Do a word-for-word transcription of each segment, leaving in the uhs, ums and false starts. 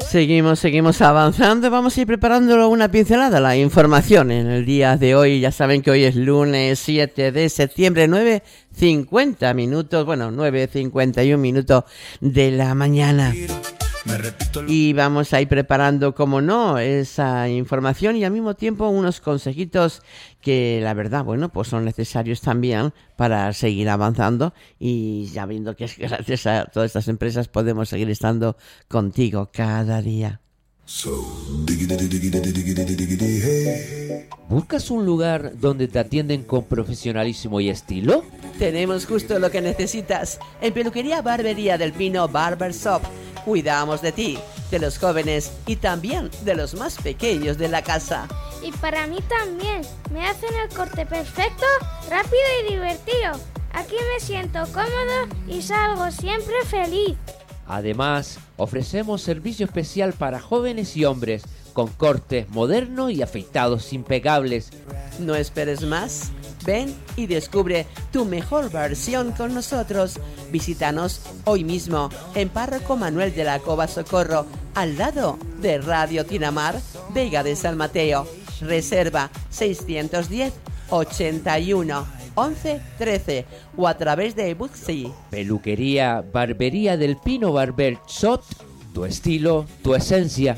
Seguimos, seguimos avanzando. Vamos a ir preparando una pincelada, la información en el día de hoy. Ya saben que hoy es lunes siete de septiembre, nueve cincuenta minutos, bueno, nueve cincuenta y un minutos de la mañana. Y vamos a ir preparando, como no, esa información y al mismo tiempo unos consejitos que la verdad, bueno, pues son necesarios también para seguir avanzando y ya viendo que gracias a todas estas empresas podemos seguir estando contigo cada día. ¿Buscas un lugar donde te atienden con profesionalismo y estilo? Tenemos justo lo que necesitas. En Peluquería Barbería del Pino Barber Shop cuidamos de ti, de los jóvenes y también de los más pequeños de la casa. Y para mí también. Me hacen el corte perfecto, rápido y divertido. Aquí me siento cómodo y salgo siempre feliz. Además, ofrecemos servicio especial para jóvenes y hombres con cortes modernos y afeitados impecables. No esperes más. Ven y descubre tu mejor versión con nosotros. Visítanos hoy mismo en Párroco Manuel de la Cova Socorro, al lado de Radio Tinamar, Vega de San Mateo. Reserva seiscientos diez, ochenta y uno, once, trece o a través de Booksy. Peluquería Barbería del Pino Barber Shop, tu estilo, tu esencia.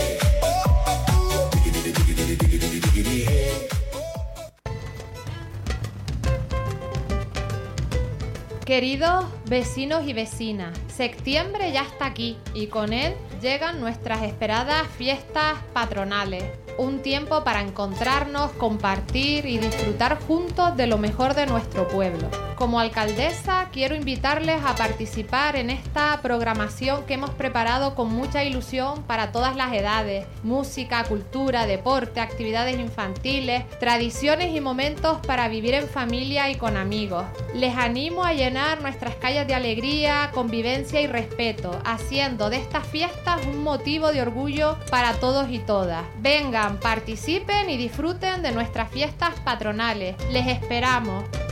Queridos vecinos y vecinas, septiembre ya está aquí y con él llegan nuestras esperadas fiestas patronales. Un tiempo para encontrarnos, compartir y disfrutar juntos de lo mejor de nuestro pueblo. Como alcaldesa quiero invitarles a participar en esta programación que hemos preparado con mucha ilusión para todas las edades. Música, cultura, deporte, actividades infantiles, tradiciones y momentos para vivir en familia y con amigos. Les animo a llenar nuestras calles de alegría, convivencia y respeto, haciendo de estas fiestas un motivo de orgullo para todos y todas. Vengan, participen y disfruten de nuestras fiestas patronales. Les esperamos.